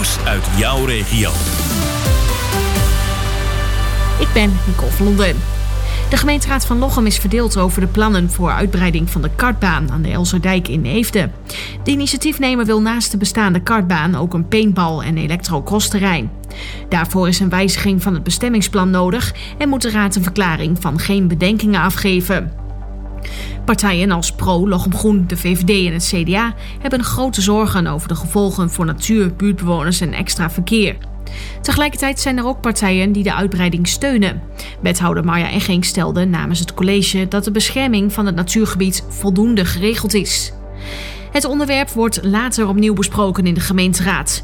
Nieuws uit jouw regio. Ik ben Nicole Vlonden. De gemeenteraad van Lochem is verdeeld over de plannen voor uitbreiding van de kartbaan aan de Elzerdijk in Eefde. De initiatiefnemer wil naast de bestaande kartbaan ook een paintball- en elektrocrossterrein. Daarvoor is een wijziging van het bestemmingsplan nodig en moet de raad een verklaring van geen bedenkingen afgeven. Partijen als Pro, Lochem Groen, de VVD en het CDA hebben grote zorgen over de gevolgen voor natuur, buurtbewoners en extra verkeer. Tegelijkertijd zijn er ook partijen die de uitbreiding steunen. Wethouder Marja Egging stelde namens het college dat de bescherming van het natuurgebied voldoende geregeld is. Het onderwerp wordt later opnieuw besproken in de gemeenteraad.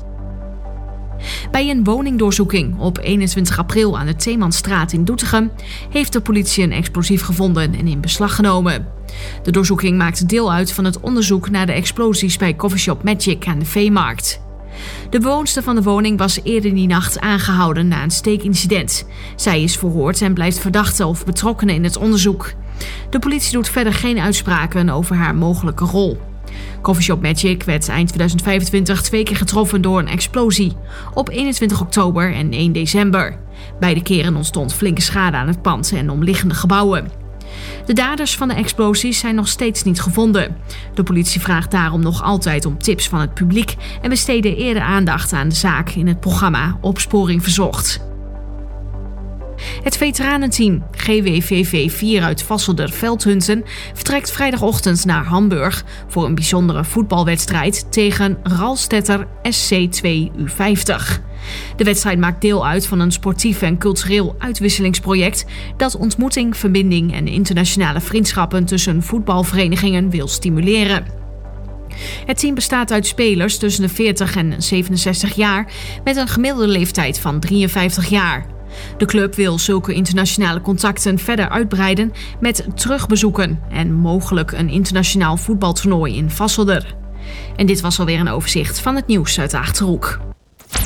Bij een woningdoorzoeking op 21 april aan de Theemanstraat in Doetinchem heeft de politie een explosief gevonden en in beslag genomen. De doorzoeking maakte deel uit van het onderzoek naar de explosies bij Coffeeshop Magic aan de Veemarkt. De bewoonster van de woning was eerder die nacht aangehouden na een steekincident. Zij is verhoord en blijft verdachte of betrokkenen in het onderzoek. De politie doet verder geen uitspraken over haar mogelijke rol. Coffeeshop Magic werd eind 2025 2 keer getroffen door een explosie. Op 21 oktober en 1 december. Beide keren ontstond flinke schade aan het pand en omliggende gebouwen. De daders van de explosies zijn nog steeds niet gevonden. De politie vraagt daarom nog altijd om tips van het publiek en besteedde eerder aandacht aan de zaak in het programma Opsporing Verzocht. Het veteranenteam GWVV 4 uit Vasselder-Veldhunten vertrekt vrijdagochtend naar Hamburg voor een bijzondere voetbalwedstrijd tegen Ralstetter SC2U50. De wedstrijd maakt deel uit van een sportief en cultureel uitwisselingsproject dat ontmoeting, verbinding en internationale vriendschappen tussen voetbalverenigingen wil stimuleren. Het team bestaat uit spelers tussen de 40 en 67 jaar met een gemiddelde leeftijd van 53 jaar. De club wil zulke internationale contacten verder uitbreiden met terugbezoeken en mogelijk een internationaal voetbaltoernooi in Vasselder. En dit was alweer een overzicht van het nieuws uit de Achterhoek.